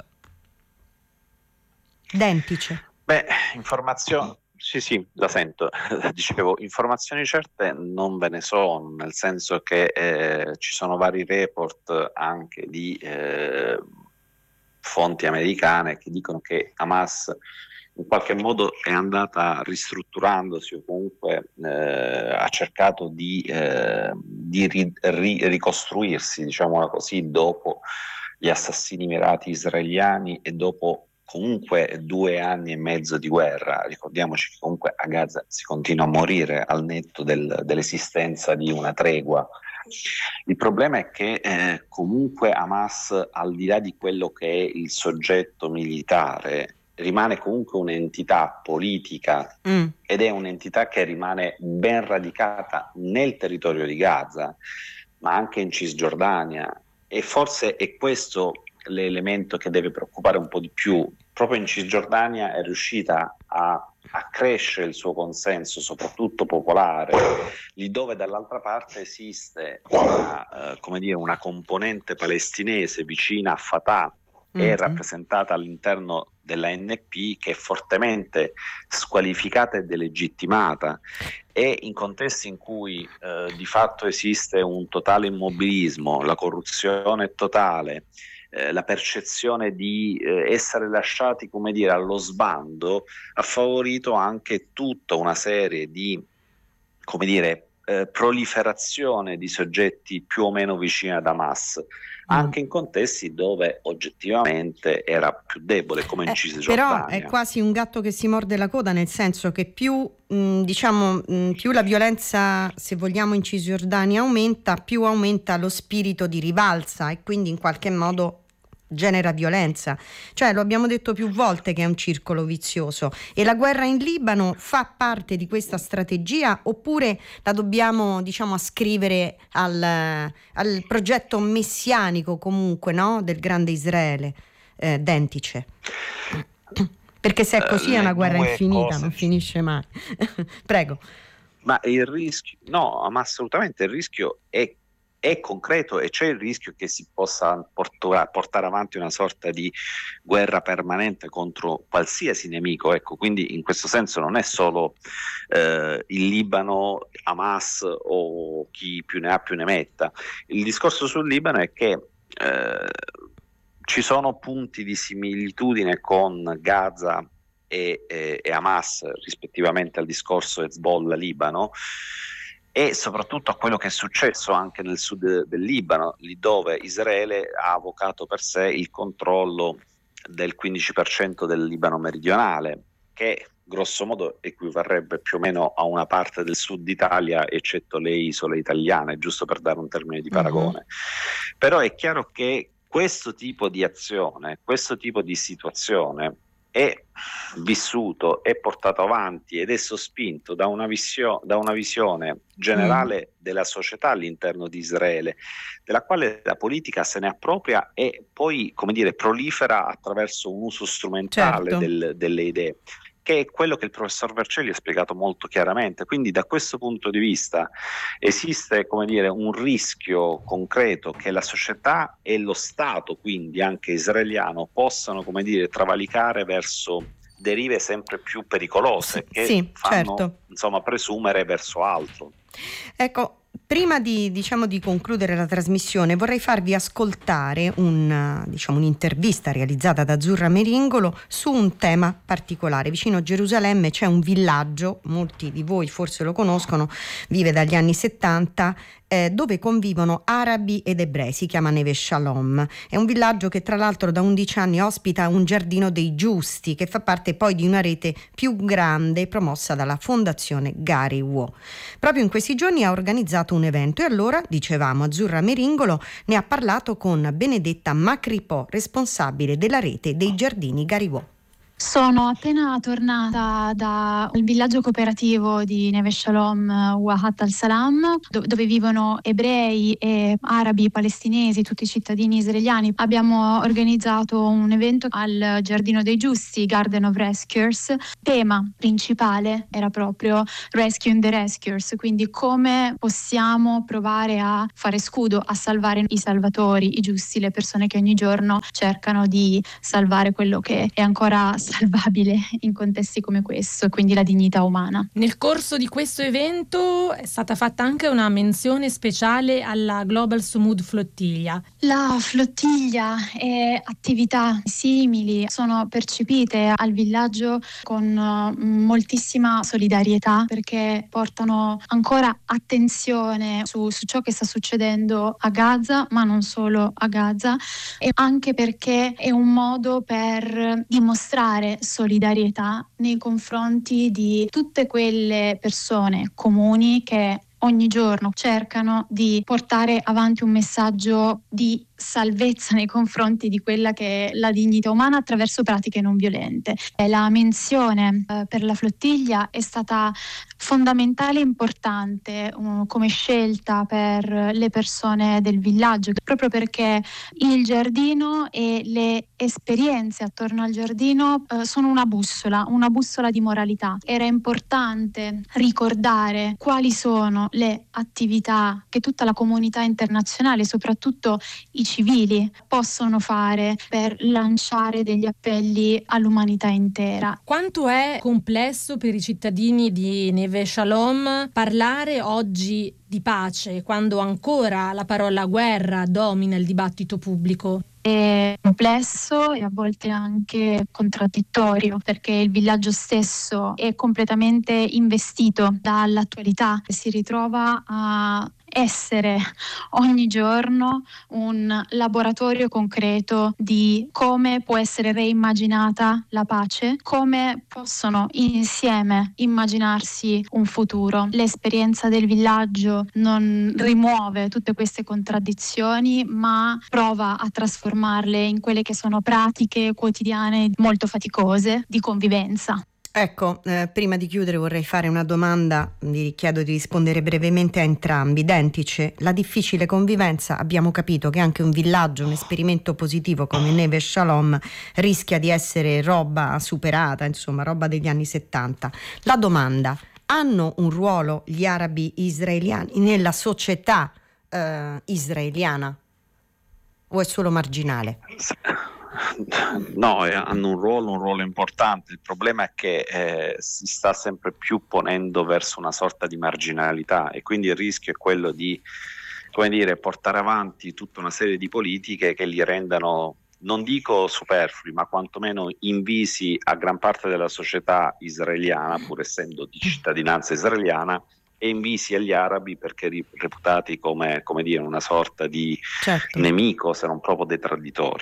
Dentice. Beh, informazioni. Sì, sì, la sento. Dicevo, informazioni certe non ve ne sono, nel senso che eh, ci sono vari report anche di eh, fonti americane che dicono che Hamas in qualche modo è andata ristrutturandosi o comunque eh, ha cercato di, eh, di ri, ri, ricostruirsi, diciamola così, dopo gli assassini mirati israeliani e dopo comunque due anni e mezzo di guerra. Ricordiamoci che comunque a Gaza si continua a morire al netto del, dell'esistenza di una tregua. Il problema è che eh, comunque Hamas, al di là di quello che è il soggetto militare, rimane comunque un'entità politica mm. ed è un'entità che rimane ben radicata nel territorio di Gaza, ma anche in Cisgiordania, e forse è questo l'elemento che deve preoccupare un po' di più. Proprio in Cisgiordania è riuscita a, a crescere il suo consenso, soprattutto popolare, lì dove dall'altra parte esiste una, uh, come dire, una componente palestinese vicina a Fatah mm-hmm. e rappresentata all'interno della N P, che è fortemente squalificata e delegittimata, e in contesti in cui uh, di fatto esiste un totale immobilismo, la corruzione totale, la percezione di eh, essere lasciati, come dire, allo sbando, ha favorito anche tutta una serie di, come dire, eh, proliferazione di soggetti più o meno vicini ad Hamas, anche in contesti dove oggettivamente era più debole, come in eh, Cisgiordania. Però è quasi un gatto che si morde la coda, nel senso che più mh, diciamo mh, più la violenza, se vogliamo, in Cisgiordania aumenta, più aumenta lo spirito di rivalsa e quindi in qualche modo genera violenza. Cioè, lo abbiamo detto più volte che è un circolo vizioso, e la guerra in Libano fa parte di questa strategia, oppure la dobbiamo, diciamo, ascrivere al, al progetto messianico comunque, no, del grande Israele? eh, Dentice, perché se è così è una guerra infinita, cose. Non finisce mai. Prego. Ma il rischio, no, ma assolutamente il rischio è è concreto, e c'è il rischio che si possa portare, portare avanti una sorta di guerra permanente contro qualsiasi nemico. Ecco, quindi in questo senso non è solo eh, il Libano, Hamas o chi più ne ha più ne metta. Il discorso sul Libano è che eh, ci sono punti di similitudine con Gaza e, e, e Hamas, rispettivamente al discorso Hezbollah-Libano, e soprattutto a quello che è successo anche nel sud del Libano, lì dove Israele ha avocato per sé il controllo del quindici per cento del Libano meridionale, che grosso modo equivarrebbe più o meno a una parte del sud Italia, eccetto le isole italiane, giusto per dare un termine di paragone. Mm-hmm. Però è chiaro che questo tipo di azione, questo tipo di situazione è vissuto, è portato avanti ed è sospinto da una, visio- da una visione generale mm. della società all'interno di Israele, della quale la politica se ne appropria e poi, come dire, prolifera attraverso un uso strumentale certo. del, delle idee, che è quello che il professor Vercelli ha spiegato molto chiaramente. Quindi da questo punto di vista esiste, come dire, un rischio concreto che la società e lo Stato, quindi anche israeliano, possano, come dire, travalicare verso derive sempre più pericolose che sì, fanno certo. insomma presumere verso altro. Ecco, prima di, diciamo, di concludere la trasmissione vorrei farvi ascoltare un, diciamo, un'intervista realizzata da Azzurra Meringolo su un tema particolare. Vicino a Gerusalemme c'è un villaggio, molti di voi forse lo conoscono, vive dagli anni settanta, eh, dove convivono arabi ed ebrei, si chiama Neve Shalom. È un villaggio che tra l'altro da undici anni ospita un giardino dei giusti, che fa parte poi di una rete più grande promossa dalla fondazione Gary Wo. Proprio in questi giorni ha organizzato un evento e allora, dicevamo, Azzurra Meringolo ne ha parlato con Benedetta Macripò, responsabile della rete dei giardini Gary Wo. Sono appena tornata dal villaggio cooperativo di Neve Shalom Wahat al-Salam, dove vivono ebrei e arabi, palestinesi, tutti i cittadini israeliani. Abbiamo organizzato un evento al Giardino dei Giusti, Garden of Rescuers. Il tema principale era proprio Rescuing the Rescuers, quindi come possiamo provare a fare scudo, a salvare i salvatori, i giusti, le persone che ogni giorno cercano di salvare quello che è ancora salvabile in contesti come questo, quindi la dignità umana. Nel corso di questo evento è stata fatta anche una menzione speciale alla Global Sumud Flottiglia. La flottiglia e attività simili sono percepite al villaggio con moltissima solidarietà, perché portano ancora attenzione su, su ciò che sta succedendo a Gaza, ma non solo a Gaza, e anche perché è un modo per dimostrare solidarietà nei confronti di tutte quelle persone comuni che ogni giorno cercano di portare avanti un messaggio di salvezza nei confronti di quella che è la dignità umana attraverso pratiche non violente. La menzione eh, per la flottiglia è stata fondamentale e importante um, come scelta per le persone del villaggio, proprio perché il giardino e le esperienze attorno al giardino eh, sono una bussola, una bussola di moralità. Era importante ricordare quali sono le attività che tutta la comunità internazionale, soprattutto i civili, possono fare per lanciare degli appelli all'umanità intera. Quanto è complesso per i cittadini di Neve Shalom parlare oggi di pace quando ancora la parola guerra domina il dibattito pubblico? È complesso e a volte anche contraddittorio, perché il villaggio stesso è completamente investito dall'attualità e si ritrova a essere ogni giorno un laboratorio concreto di come può essere reimmaginata la pace, come possono insieme immaginarsi un futuro. L'esperienza del villaggio non rimuove tutte queste contraddizioni, ma prova a trasformarle in quelle che sono pratiche quotidiane molto faticose di convivenza. Ecco, eh, prima di chiudere vorrei fare una domanda, vi chiedo di rispondere brevemente a entrambi. Dentice, la difficile convivenza, abbiamo capito che anche un villaggio, un esperimento positivo come Neve Shalom rischia di essere roba superata, insomma roba degli anni settanta. La domanda, hanno un ruolo gli arabi israeliani nella società eh, israeliana o è solo marginale? No, hanno un ruolo, un ruolo importante. Il problema è che eh, si sta sempre più ponendo verso una sorta di marginalità e quindi il rischio è quello di, come dire, portare avanti tutta una serie di politiche che li rendano, non dico superflui, ma quantomeno invisi a gran parte della società israeliana, pur essendo di cittadinanza israeliana, e invisi agli arabi perché reputati come, come dire, una sorta di certo. nemico, se non proprio dei traditori.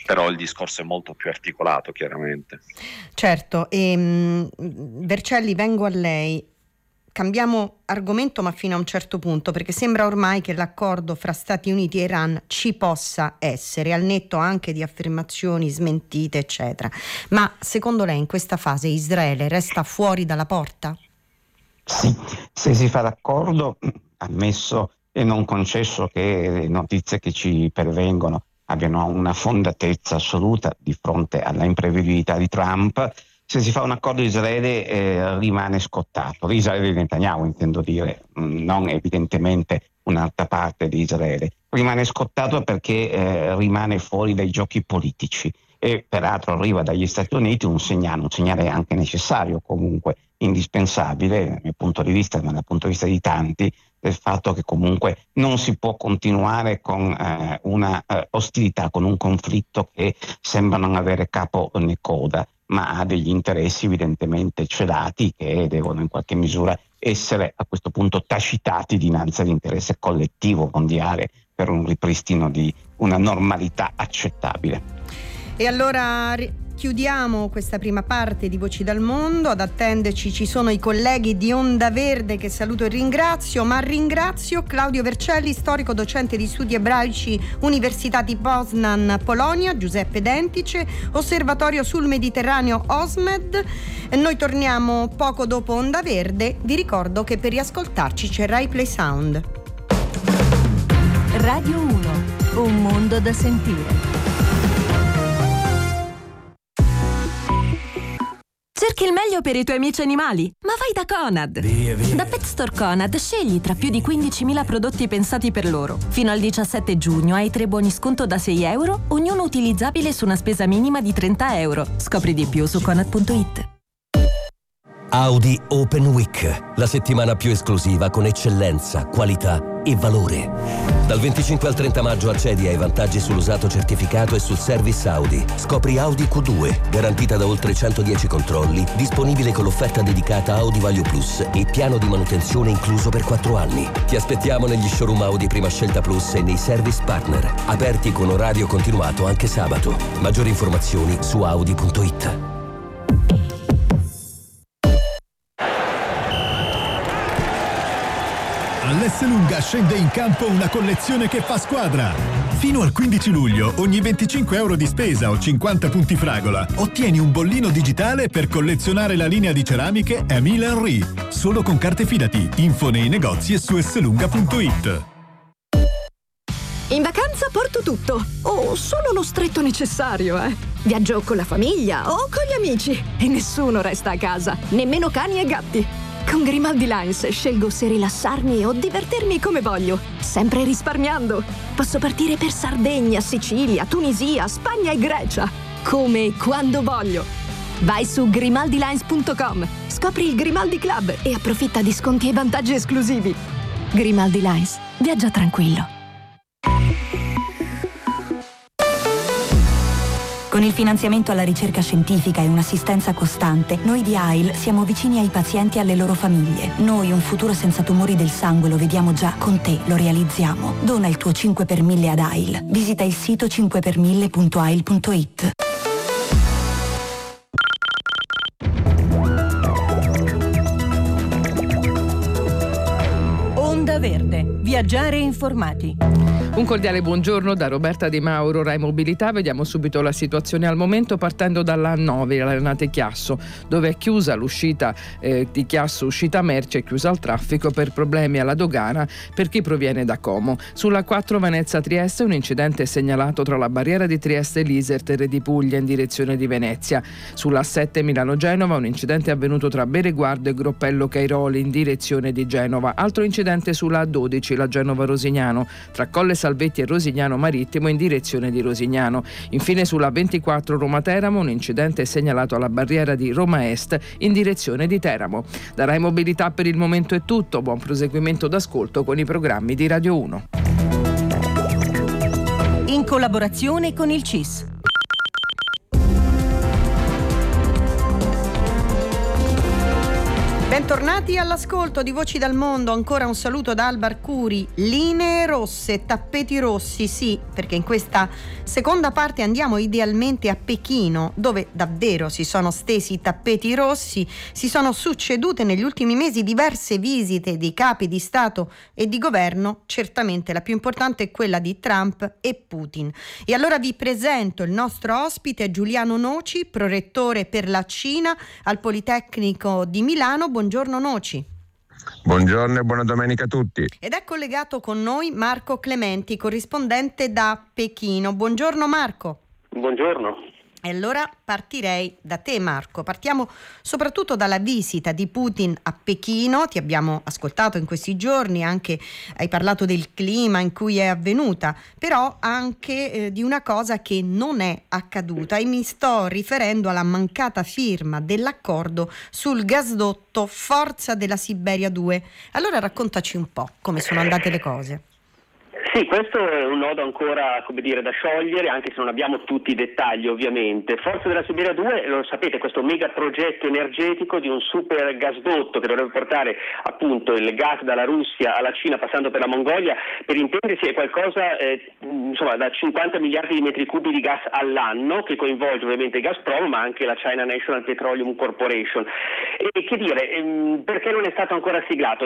però il discorso è molto più articolato, chiaramente. Certo, e, mh, Vercelli, vengo a lei. Cambiamo argomento, ma fino a un certo punto, perché sembra ormai che l'accordo fra Stati Uniti e Iran ci possa essere, al netto anche di affermazioni smentite, eccetera. Ma secondo lei in questa fase Israele resta fuori dalla porta? Sì, se si fa l'accordo, ammesso e non concesso che le notizie che ci pervengono abbiano una fondatezza assoluta di fronte alla imprevedibilità di Trump, se si fa un accordo Israele eh, rimane scottato, Israele di Netanyahu intendo dire, non evidentemente un'altra parte di Israele, rimane scottato perché eh, rimane fuori dai giochi politici e peraltro arriva dagli Stati Uniti un segnale, un segnale anche necessario, comunque indispensabile dal mio punto di vista, ma dal punto di vista di tanti, del fatto che comunque non si può continuare con eh, una eh, ostilità, con un conflitto che sembra non avere capo né coda, ma ha degli interessi evidentemente celati che devono in qualche misura essere a questo punto tacitati dinanzi all'interesse collettivo mondiale per un ripristino di una normalità accettabile. E allora chiudiamo questa prima parte di Voci dal Mondo. Ad attenderci ci sono i colleghi di Onda Verde che saluto e ringrazio, ma ringrazio Claudio Vercelli, storico docente di studi ebraici Università di Poznan, Polonia, Giuseppe Dentice, Osservatorio sul Mediterraneo OSMED. E noi torniamo poco dopo Onda Verde. Vi ricordo che per riascoltarci c'è Rai Play Sound. Radio uno, un mondo da sentire. Cerchi il meglio per i tuoi amici animali? Ma vai da Conad! Via, via. Da Pet Store Conad scegli tra più di quindicimila prodotti pensati per loro. Fino al diciassette giugno hai tre buoni sconto da sei euro, ognuno utilizzabile su una spesa minima di trenta euro. Scopri di più su conad punto it. Audi Open Week, la settimana più esclusiva con eccellenza, qualità e valore. Dal venticinque al trenta maggio accedi ai vantaggi sull'usato certificato e sul service Audi. Scopri Audi Q due, garantita da oltre centodieci controlli, disponibile con l'offerta dedicata Audi Value Plus e piano di manutenzione incluso per quattro anni. Ti aspettiamo negli showroom Audi Prima Scelta Plus e nei service partner, aperti con orario continuato anche sabato. Maggiori informazioni su audi punto it. All'Esselunga scende in campo una collezione che fa squadra. Fino al quindici luglio, ogni venticinque euro di spesa o cinquanta punti fragola, ottieni un bollino digitale per collezionare la linea di ceramiche Emile Henry. Solo con carte Fidati. Info nei negozi e su esselunga punto it. In vacanza porto tutto, o solo lo stretto necessario, eh. Viaggio con la famiglia o con gli amici e nessuno resta a casa, nemmeno cani e gatti. Con Grimaldi Lines scelgo se rilassarmi o divertirmi come voglio, sempre risparmiando. Posso partire per Sardegna, Sicilia, Tunisia, Spagna e Grecia, come e quando voglio. Vai su grimaldi lines punto com, scopri il Grimaldi Club e approfitta di sconti e vantaggi esclusivi. Grimaldi Lines, viaggia tranquillo. Con il finanziamento alla ricerca scientifica e un'assistenza costante, noi di A I L siamo vicini ai pazienti e alle loro famiglie. Noi un futuro senza tumori del sangue lo vediamo già, con te lo realizziamo. Dona il tuo cinque per mille ad A I L. Visita il sito cinque per mille punto a i l punto it. Onda Verde. Viaggiare informati. Un cordiale buongiorno da Roberta Di Mauro, Rai Mobilità. Vediamo subito la situazione al momento partendo dalla A nove, la Renate Chiasso, dove è chiusa l'uscita eh, di Chiasso uscita merce, è chiusa al traffico per problemi alla dogana per chi proviene da Como. Sulla quattro Venezia-Trieste un incidente è segnalato tra la barriera di Trieste e l'Iserter di Puglia in direzione di Venezia. Sulla sette Milano-Genova un incidente è avvenuto tra Bereguardo e Groppello Cairoli in direzione di Genova. Altro incidente sulla A dodici, la Genova-Rosignano, tra Colle Salvetti e Rosignano Marittimo in direzione di Rosignano. Infine sulla ventiquattro Roma-Teramo un incidente è segnalato alla barriera di Roma Est in direzione di Teramo. Da Rai Mobilità per il momento è tutto, buon proseguimento d'ascolto con i programmi di Radio uno. In collaborazione con il C I S. Bentornati all'ascolto di Voci dal Mondo, ancora un saluto da Alba Arcuri. Linee rosse, tappeti rossi, sì, perché in questa seconda parte andiamo idealmente a Pechino, dove davvero si sono stesi i tappeti rossi. Si sono succedute negli ultimi mesi diverse visite di capi di Stato e di governo, certamente la più importante è quella di Trump e Putin. E allora vi presento il nostro ospite Giuliano Noci, prorettore per la Cina al Politecnico di Milano. Buongiorno Noci. Buongiorno e buona domenica a tutti. Ed è collegato con noi Marco Clementi, corrispondente da Pechino. Buongiorno Marco. Buongiorno. E allora partirei da te Marco, partiamo soprattutto dalla visita di Putin a Pechino. Ti abbiamo ascoltato in questi giorni, anche hai parlato del clima in cui è avvenuta, però anche eh, di una cosa che non è accaduta, e mi sto riferendo alla mancata firma dell'accordo sul gasdotto Forza della Siberia due. Allora raccontaci un po' come sono andate le cose. Sì, questo è un nodo ancora, come dire, da sciogliere, anche se non abbiamo tutti i dettagli ovviamente. Forza della Siberia due, lo sapete, questo mega progetto energetico di un super gasdotto che dovrebbe portare appunto il gas dalla Russia alla Cina passando per la Mongolia, per intendersi è qualcosa eh, insomma da cinquanta miliardi di metri cubi di gas all'anno, che coinvolge ovviamente Gazprom ma anche la China National Petroleum Corporation. E che dire, ehm, perché non è stato ancora siglato?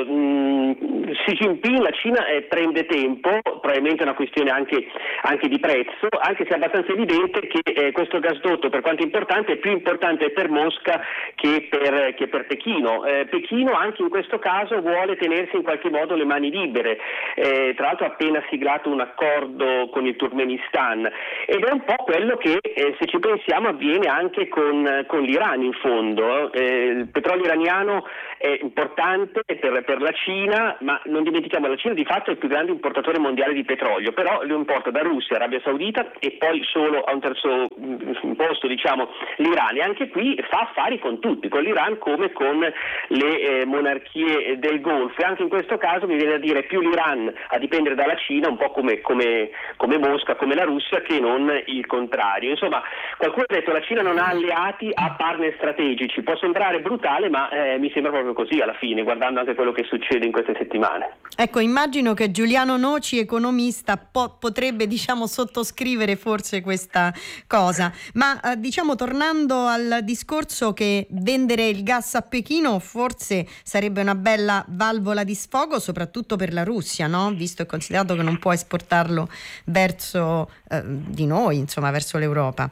Mm, Xi Jinping, la Cina eh, prende tempo, probabilmente è una questione anche, anche di prezzo, anche se è abbastanza evidente che eh, questo gasdotto, per quanto importante, è più importante per Mosca che per, che per Pechino. Eh, Pechino anche in questo caso vuole tenersi in qualche modo le mani libere, eh, tra l'altro ha appena siglato un accordo con il Turkmenistan, ed è un po' quello che eh, se ci pensiamo avviene anche con, con l'Iran in fondo. Eh, il petrolio iraniano è importante per, per la Cina, ma non dimentichiamo, la Cina di fatto è il più grande importatore mondiale di petrolio, però lo importa da Russia, Arabia Saudita e poi solo a un terzo posto diciamo l'Iran, e anche qui fa affari con tutti, con l'Iran come con le eh, monarchie del Golfo, e anche in questo caso mi viene a dire più l'Iran a dipendere dalla Cina, un po' come, come, come Mosca, come la Russia, che non il contrario. Insomma, qualcuno ha detto la Cina non ha alleati, ha partner strategici. Può sembrare brutale, ma eh, mi sembra proprio così alla fine, guardando anche quello che succede in queste settimane. Ecco, immagino che Giuliano Noci, economista, po- potrebbe diciamo sottoscrivere forse questa cosa, ma eh, diciamo tornando al discorso che vendere il gas a Pechino forse sarebbe una bella valvola di sfogo, soprattutto per la Russia, no? Visto e considerato che non può esportarlo verso eh, di noi, insomma, verso l'Europa.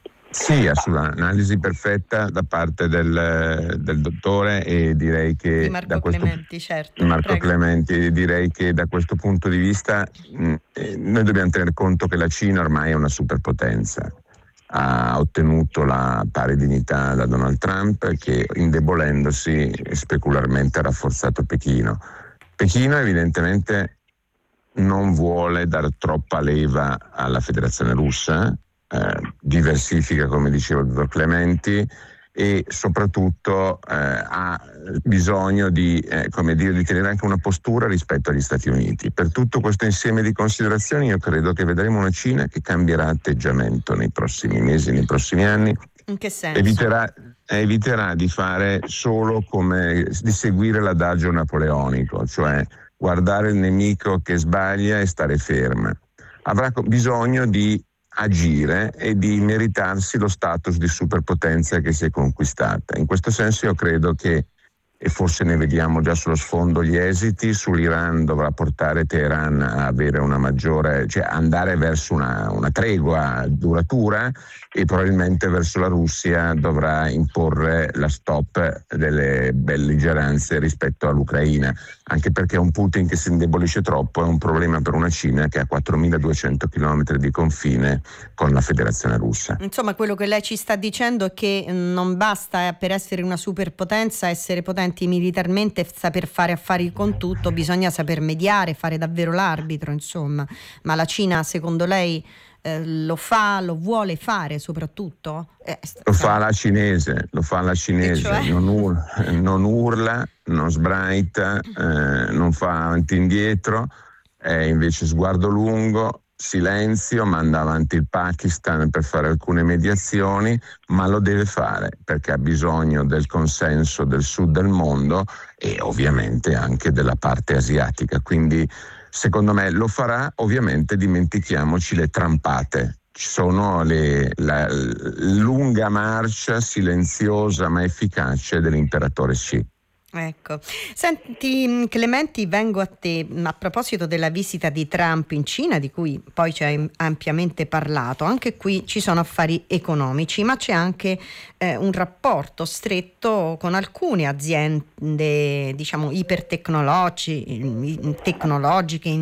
Sì, assolutamente, perfetta da parte del, del dottore, e direi che di Marco da questo, Clementi, certo. Marco Prego. Clementi, direi che da questo punto di vista mh, noi dobbiamo tener conto che la Cina ormai è una superpotenza. Ha ottenuto la pari dignità da Donald Trump, che indebolendosi specularmente ha rafforzato Pechino. Pechino evidentemente non vuole dar troppa leva alla Federazione Russa, eh, diversifica, come diceva il dottor Clementi, e soprattutto eh, ha bisogno di, eh, come dire, di tenere anche una postura rispetto agli Stati Uniti. Per tutto questo insieme di considerazioni io credo che vedremo una Cina che cambierà atteggiamento nei prossimi mesi, nei prossimi anni. In che senso? Eviterà, eviterà di fare solo come di seguire l'adagio napoleonico, cioè guardare il nemico che sbaglia e stare ferma. Avrà bisogno di agire e di meritarsi lo status di superpotenza che si è conquistata. In questo senso io credo che, e forse ne vediamo già sullo sfondo gli esiti, sull'Iran dovrà portare Teheran a avere una maggiore, cioè andare verso una, una tregua duratura, e probabilmente verso la Russia dovrà imporre la stop delle belligeranze rispetto all'Ucraina, anche perché un Putin che si indebolisce troppo è un problema per una Cina che ha quattromiladuecento chilometri di confine con la Federazione Russa. Insomma, quello che lei ci sta dicendo è che non basta per essere una superpotenza essere potenti militarmente, saper fare affari con tutto, bisogna saper mediare, fare davvero l'arbitro, insomma. Ma la Cina, secondo lei, Eh, lo fa, lo vuole fare soprattutto? Eh, lo fa la cinese, lo fa la cinese, cioè? non, ur- non urla, non sbraita, eh, non fa avanti e indietro, è invece sguardo lungo, silenzio, manda avanti il Pakistan per fare alcune mediazioni, ma lo deve fare perché ha bisogno del consenso del sud del mondo e ovviamente anche della parte asiatica. Quindi secondo me lo farà. Ovviamente dimentichiamoci le trampate. Ci sono le, la, la lunga marcia silenziosa ma efficace dell'imperatore Xi. Ecco, senti Clementi, vengo a te a proposito della visita di Trump in Cina, di cui poi ci hai ampiamente parlato. Anche qui ci sono affari economici, ma c'è anche eh, un rapporto stretto con alcune aziende, diciamo, ipertecnologiche, tecnologiche,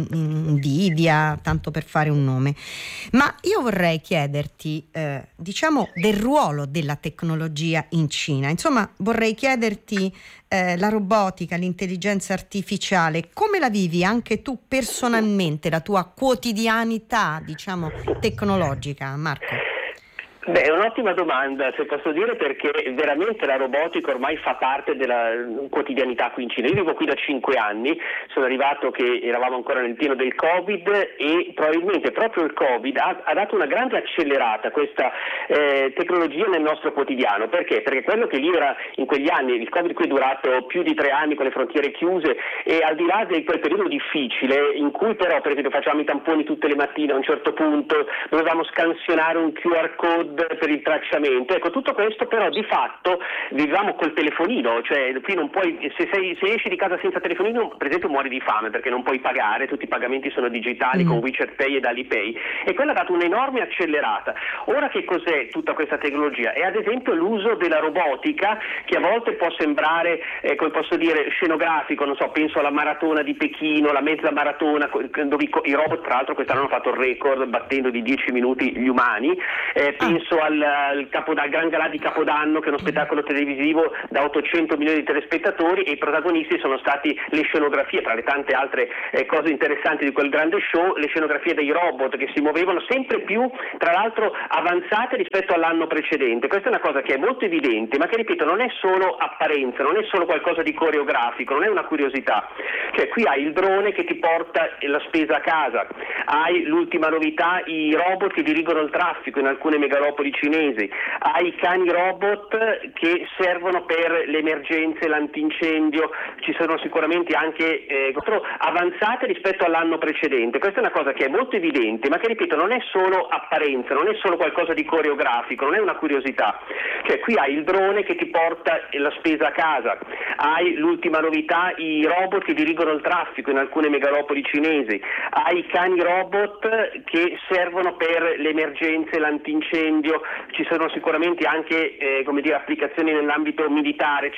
Nvidia, tanto per fare un nome. Ma io vorrei chiederti, eh, diciamo, del ruolo della tecnologia in Cina. Insomma, vorrei chiederti eh, la robotica, l'intelligenza artificiale, come la vivi anche tu personalmente, la tua quotidianità, diciamo, tecnologica, Marco? Beh, è un'ottima domanda, se posso dire, perché veramente la robotica ormai fa parte della quotidianità qui in Cina. Io vivo qui da cinque anni, sono arrivato che eravamo ancora nel pieno del Covid e probabilmente proprio il Covid ha, ha dato una grande accelerata a questa eh, tecnologia nel nostro quotidiano. Perché? Perché quello che lì era in quegli anni, il Covid qui è durato più di tre anni con le frontiere chiuse, e al di là di quel periodo difficile in cui però per esempio facevamo i tamponi tutte le mattine, a un certo punto dovevamo scansionare un Q R code per il tracciamento, ecco, tutto questo però di fatto vivevamo col telefonino, cioè qui non puoi, se, sei, se esci di casa senza telefonino per esempio muori di fame perché non puoi pagare, tutti i pagamenti sono digitali mm. con WeChat Pay ed Alipay, e quello ha dato un'enorme accelerata. Ora che cos'è tutta questa tecnologia? È ad esempio l'uso della robotica, che a volte può sembrare, eh, come posso dire, scenografico, non so, penso alla maratona di Pechino, la mezza maratona, dove i, i robot tra l'altro quest'anno hanno fatto il record battendo di dieci minuti gli umani, eh, penso al, al, Capodanno, al Gran Galà di Capodanno, che è uno spettacolo televisivo da ottocento milioni di telespettatori, e i protagonisti sono stati le scenografie, tra le tante altre eh, cose interessanti di quel grande show, le scenografie dei robot che si muovevano sempre più, tra l'altro avanzate rispetto all'anno precedente. Questa è una cosa che è molto evidente, ma che, ripeto, non è solo apparenza, non è solo qualcosa di coreografico, non è una curiosità. Cioè qui hai il drone che ti porta la spesa a casa, hai l'ultima novità, i robot che dirigono il traffico in alcune megalopoli cinesi, hai i cani robot che servono per le emergenze, l'antincendio, ci sono sicuramente anche eh, avanzate rispetto all'anno precedente. Questa è una cosa che è molto evidente, ma che, ripeto, non è solo apparenza, non è solo qualcosa di coreografico, non è una curiosità. Cioè qui hai il drone che ti porta la spesa a casa, hai l'ultima novità, i robot che dirigono il traffico in alcune megalopoli cinesi, hai i cani robot che servono per le emergenze, l'antincendio, ci sono sicuramente anche eh, come dire, applicazioni nell'ambito militare.